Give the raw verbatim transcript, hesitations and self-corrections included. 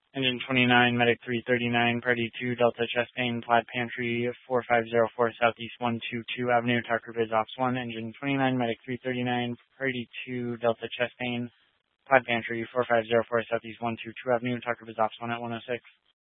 Engine twenty-nine, Medic three thirty-nine, Priority two, Delta Chastain, Plaid Pantry four five zero four Southeast one two two Avenue, Tucker Biz Ops one, Engine twenty-nine, Medic three thirty-nine, Priority two, Delta Chastain, Plaid Pantry four five zero four Southeast one two two Avenue, Tucker Biz Ops one at one oh six.